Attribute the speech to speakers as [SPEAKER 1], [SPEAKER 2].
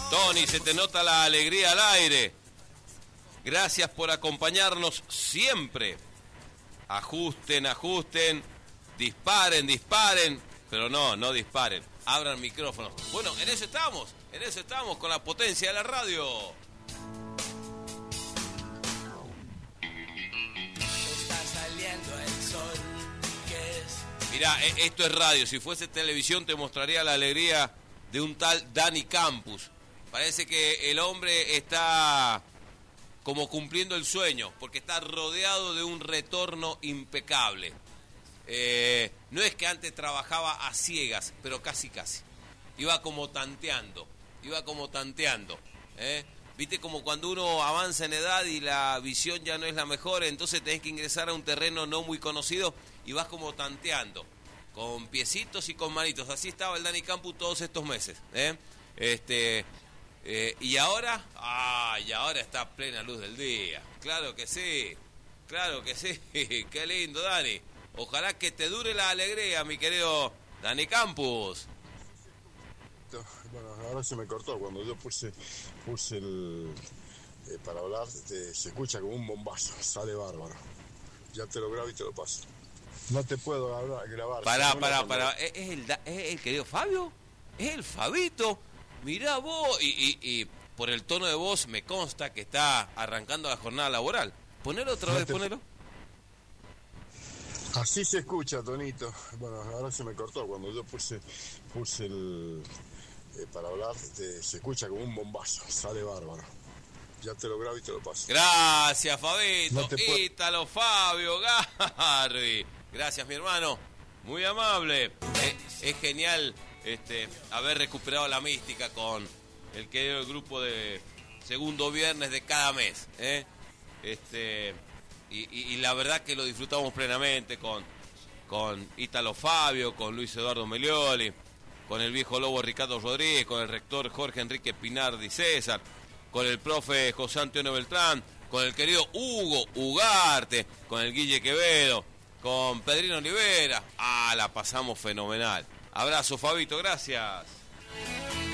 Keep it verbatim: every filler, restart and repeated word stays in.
[SPEAKER 1] Tony, se te nota la alegría al aire. Gracias por acompañarnos siempre. Ajusten, ajusten, disparen, disparen, pero no, no disparen. Abran micrófonos. Bueno, en eso estamos, en eso estamos con la potencia de la radio.
[SPEAKER 2] Está saliendo el sol, que es...
[SPEAKER 1] Mirá, esto es radio. Si fuese televisión te mostraría la alegría de un tal Dani Campos. Parece que el hombre está como cumpliendo el sueño, porque está rodeado de un retorno impecable. Eh, no es que antes trabajaba a ciegas, pero casi casi. Iba como tanteando, iba como tanteando. ¿eh? Viste como cuando uno avanza en edad y la visión ya no es la mejor, entonces tenés que ingresar a un terreno no muy conocido y vas como tanteando, con piecitos y con manitos. Así estaba el Dani Campos todos estos meses. ¿eh? Este... Eh, y ahora, ah, y ahora está a plena luz del día. Claro que sí, claro que sí. Qué lindo, Dani. Ojalá que te dure la alegría, mi querido Dani Campos.
[SPEAKER 3] Bueno, ahora se me cortó. Cuando yo puse, puse el eh, para hablar, te, se escucha como un bombazo. Sale bárbaro. Ya te lo grabo y te lo paso. No te puedo hablar, grabar.
[SPEAKER 1] Pará, pará, pará. ¿Es el, ¿Es el querido Fabio? ¿Es el Fabito? Mirá vos, y, y, y por el tono de voz me consta que está arrancando la jornada laboral. Ponelo otra vez, ponelo.
[SPEAKER 3] Así se escucha, Tonito. Bueno, ahora se me cortó. Cuando yo puse, puse el eh, para hablar, te, se escucha como un bombazo. Sale bárbaro. Ya te lo grabo y te lo paso.
[SPEAKER 1] Gracias, Fabito.
[SPEAKER 3] No
[SPEAKER 1] Ítalo, Fabio, Garri. Gracias, mi hermano. Muy amable. Es, es genial este, haber recuperado la mística con el querido grupo de segundo viernes de cada mes. ¿eh? Este, y, y, y la verdad que lo disfrutamos plenamente con, con Ítalo Fabio, con Luis Eduardo Melioli, con el viejo lobo Ricardo Rodríguez, con el rector Jorge Enrique Pinardi César, con el profe José Antonio Beltrán, con el querido Hugo Ugarte, con el Guille Quevedo, con Pedrino Olivera. Ah, la pasamos fenomenal. Abrazo, Fabito, gracias.